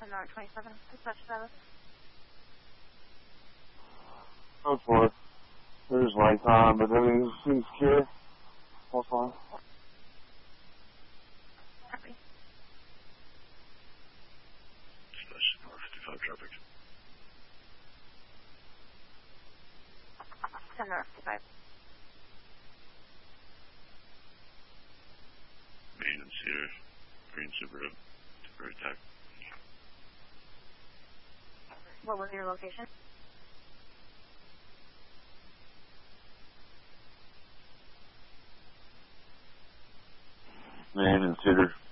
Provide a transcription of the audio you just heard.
North 27, dispatch status. Go for it. There's lights on, but everything seems clear. All fine. Copy. Dispatch North 55 traffic. 10 North 55. Main and Cedar, green Subaru, temporary attack. What was your location? Main and Cedar.